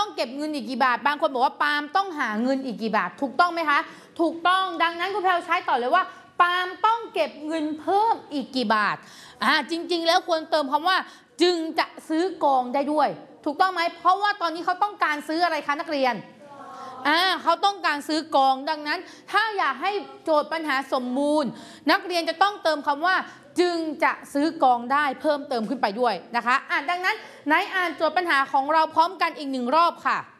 ต้องเก็บเงินอีกกี่บาทบางคนบอกว่าปาล์มต้องหาเงินอีกกี่บาทถูกต้องไหมคะถูกต้องดังนั้นคุณแพลวใช้ต่อเลยว่าปาล์มต้องเก็บเงินเพิ่มอีกกี่บาทจริงๆแล้วควรเติมคำว่าจึงจะซื้อกองได้ด้วยถูกต้องไหมเพราะว่าตอนนี้เขาต้องการซื้ออะไรคะนักเรียนเขาต้องการซื้อกองดังนั้นถ้าอยากให้โจทย์ปัญหาสมบูรณ์นักเรียนจะต้องเติมคำว่าจึงจะซื้อกองได้เพิ่มเติมขึ้นไปด้วยนะคะดังนั้นไหนอ่านโจทย์ปัญหาของเราพร้อมกันอีก1 รอบค่ะ